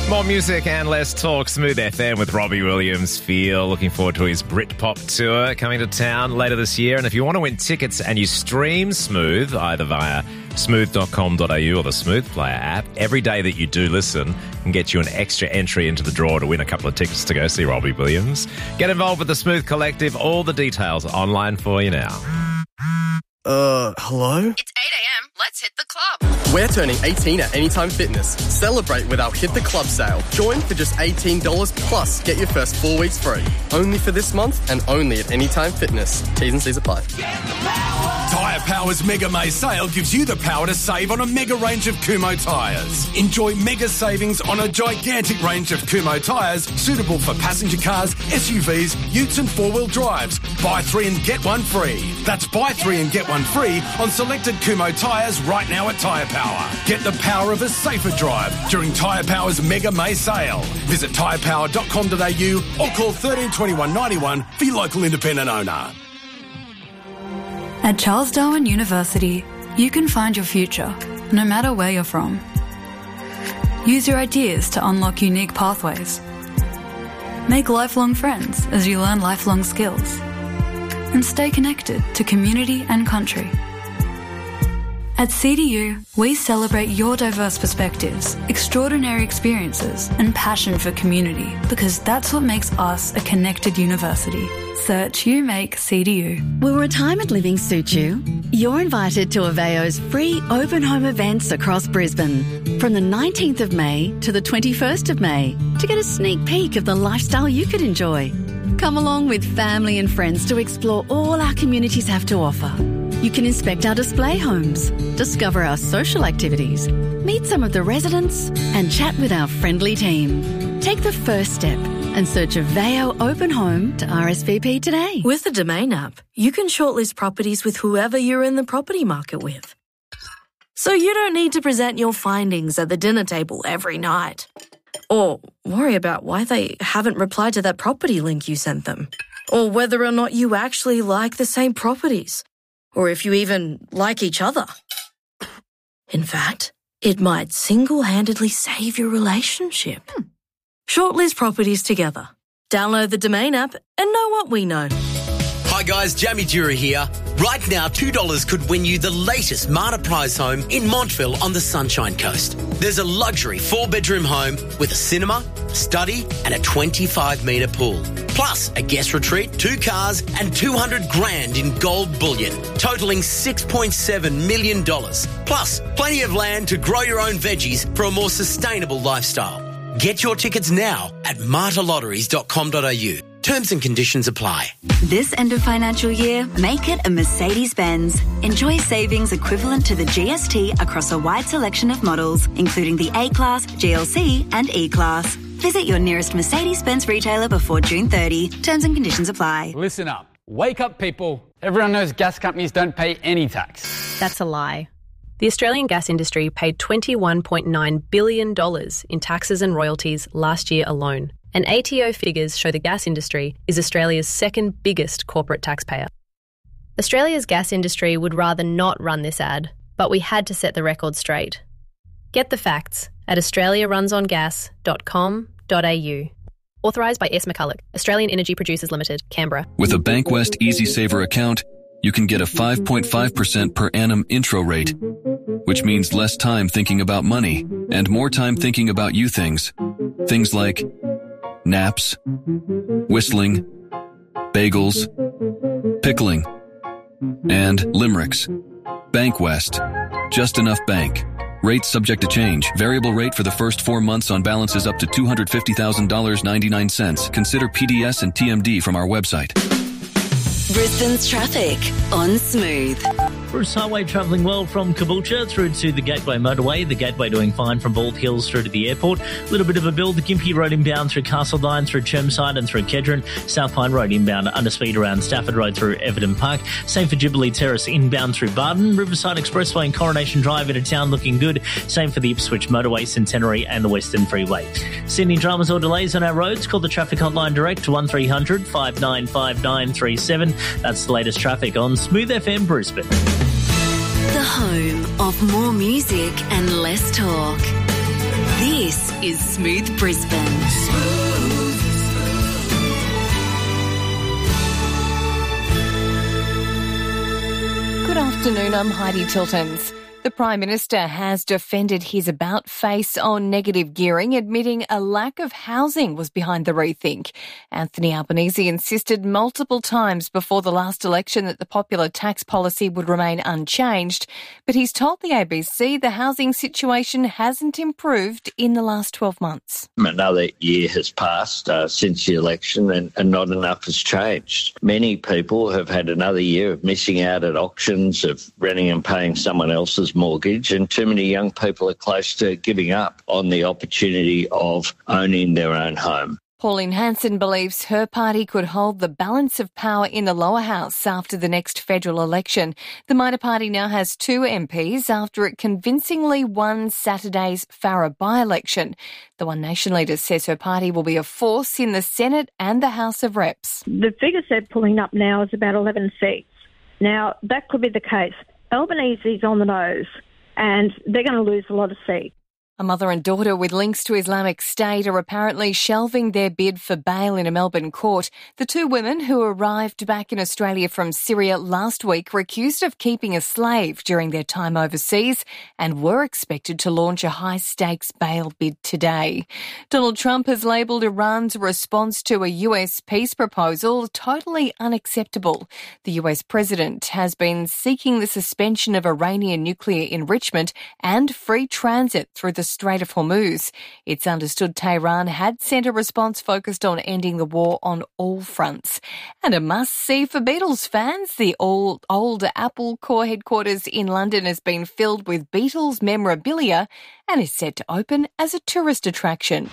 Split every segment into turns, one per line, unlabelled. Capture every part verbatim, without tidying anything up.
More music and less talk. Smooth F M with Robbie Williams. Feel looking forward to his Britpop tour coming to town later this year. And if you want to win tickets and you stream Smooth either via smooth dot com dot a u or the Smooth Player app, every day that you do listen can get you an extra entry into the draw to win a couple of tickets to go see Robbie Williams. Get involved with the Smooth Collective. All the details online for you now.
Uh, hello?
It's eight a.m. Let's hit the club.
We're turning eighteen at Anytime Fitness. Celebrate with our Hit the Club sale. Join for just eighteen dollars plus get your first four weeks free. Only for this month and only at Anytime Fitness. T's and C's apply.
Tyre Power's Mega May sale gives you the power to save on a mega range of Kumho tyres. Enjoy mega savings on a gigantic range of Kumho tyres suitable for passenger cars, S U Vs, utes and four-wheel drives. Buy three and get one free. That's buy three and get one free on selected Kumho tyres right now at Tyre Power. Get the power of a safer drive during Tyre Power's Mega May sale. Visit tyre power dot com dot a u or call thirteen twenty-one ninety-one for your local independent owner.
At Charles Darwin University, you can find your future, no matter where you're from. Use your ideas to unlock unique pathways. Make lifelong friends as you learn lifelong skills. And stay connected to community and country. At C D U, we celebrate your diverse perspectives, extraordinary experiences, and passion for community, because that's what makes us a connected university. Search You Make C D U.
Will retirement living suit you? You're invited to Aveo's free open home events across Brisbane from the nineteenth of May to the twenty-first of May to get a sneak peek of the lifestyle you could enjoy. Come along with family and friends to explore all our communities have to offer. You can inspect our display homes, discover our social activities, meet some of the residents, and chat with our friendly team. Take the first step and search Aveo Open Home to R S V P today.
With the Domain app, you can shortlist properties with whoever you're in the property market with. So you don't need to present your findings at the dinner table every night. Or worry about why they haven't replied to that property link you sent them. Or whether or not you actually like the same properties. Or if you even like each other. In fact, it might single-handedly save your relationship. Hmm. Shortlist properties together. Download the Domain app and know what we know.
Hi guys, Jamie Dura here. Right now, two dollars could win you the latest Marta Prize home in Montville on the Sunshine Coast. There's a luxury four-bedroom home with a cinema, study and a twenty-five metre pool. Plus a guest retreat, two cars and two hundred grand in gold bullion, totalling six point seven million dollars. Plus plenty of land to grow your own veggies for a more sustainable lifestyle. Get your tickets now at marta lotteries dot com dot a u. Terms and conditions apply.
This end of financial year, make it a Mercedes-Benz. Enjoy savings equivalent to the G S T across a wide selection of models, including the A-Class, G L C and E-Class. Visit your nearest Mercedes-Benz retailer before June thirtieth. Terms and conditions apply.
Listen up. Wake up, people. Everyone knows gas companies don't pay any tax.
That's a lie. The Australian gas industry paid twenty-one point nine billion dollars in taxes and royalties last year alone. And A T O figures show the gas industry is Australia's second biggest corporate taxpayer. Australia's gas industry would rather not run this ad, but we had to set the record straight. Get the facts at australia runs on gas dot com dot a u. Authorised by S. McCulloch, Australian Energy Producers Limited, Canberra.
With a Bankwest EasySaver account, you can get a five point five percent per annum intro rate, which means less time thinking about money and more time thinking about you things. Things like naps, whistling, bagels, pickling, and limericks. Bankwest. Just enough bank. Rates subject to change. Variable rate for the first four months on balances up to two hundred fifty thousand dollars and ninety-nine cents. Consider P D S and T M D from our website.
Brisbane's traffic on Smooth.
Bruce Highway travelling well from Caboolture through to the Gateway Motorway. The Gateway doing fine from Bald Hills through to the airport. A little bit of a build. The Gympie Road inbound through Castledine, through Chermside and through Kedron. South Pine Road inbound under speed around Stafford Road through Everton Park. Same for Jubilee Terrace inbound through Barden. Riverside Expressway and Coronation Drive into town looking good. Same for the Ipswich Motorway, Centenary and the Western Freeway. Sydney dramas or delays on our roads? Call the traffic hotline direct to one three hundred five nine five nine three seven. That's the latest traffic on Smooth F M Brisbane.
The home of more music and less talk. This is Smooth Brisbane.
Good afternoon, I'm Heidi Tiltons. The Prime Minister has defended his about-face on negative gearing, admitting a lack of housing was behind the rethink. Anthony Albanese insisted multiple times before the last election that the popular tax policy would remain unchanged, but he's told the A B C the housing situation hasn't improved in the last twelve months.
Another year has passed uh, since the election and, and not enough has changed. Many people have had another year of missing out at auctions, of renting and paying someone else's mortgage, and too many young people are close to giving up on the opportunity of owning their own home.
Pauline Hanson believes her party could hold the balance of power in the lower house after the next federal election. The minor party now has two M Ps after it convincingly won Saturday's Farrer by-election. The One Nation leader says her party will be a force in the Senate and the House of Reps.
The figures they're pulling up now is about eleven seats. Now, that could be the case. Albanese's on the nose, and they're going to lose a lot of seats.
A mother and daughter with links to Islamic State are apparently shelving their bid for bail in a Melbourne court. The two women who arrived back in Australia from Syria last week were accused of keeping a slave during their time overseas and were expected to launch a high-stakes bail bid today. Donald Trump has labelled Iran's response to a U S peace proposal totally unacceptable. The U S president has been seeking the suspension of Iranian nuclear enrichment and free transit through the Strait of Hormuz. It's understood Tehran had sent a response focused on ending the war on all fronts. And a must-see for Beatles fans. The old, old Apple Core headquarters in London has been filled with Beatles memorabilia and is set to open as a tourist attraction.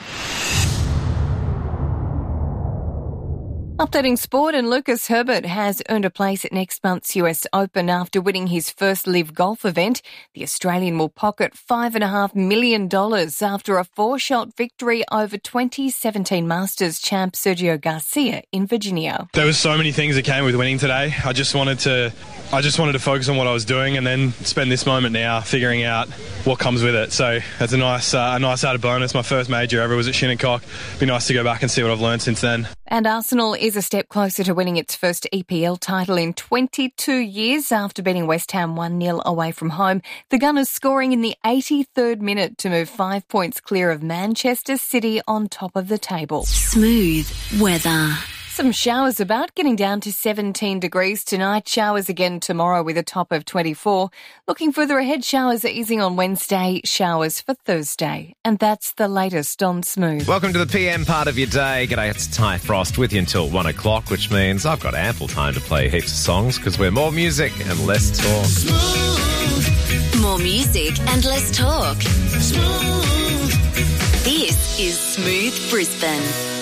Updating sport, and Lucas Herbert has earned a place at next month's U S Open after winning his first live golf event. The Australian will pocket five point five million dollars after a four-shot victory over twenty seventeen Masters champ Sergio Garcia in Virginia.
There was so many things that came with winning today. I just wanted to, I just wanted to focus on what I was doing and then spend this moment now figuring out what comes with it. So it's a nice, uh, a nice added bonus. My first major ever was at Shinnecock. Be nice to go back and see what I've learned since then.
And Arsenal is a step closer to winning its first E P L title in twenty-two years after beating West Ham one nil away from home. The Gunners scoring in the eighty-third minute to move five points clear of Manchester City on top of the table.
Smooth weather.
Some showers about, getting down to seventeen degrees tonight. Showers again tomorrow with a top of twenty-four. Looking further ahead, showers are easing on Wednesday, showers for Thursday. And that's the latest on Smooth.
Welcome to the P M part of your day. G'day, it's Ty Frost with you until one o'clock, which means I've got ample time to play heaps of songs because we're more music and less talk.
Smooth. More music and less talk. Smooth. This is Smooth Brisbane.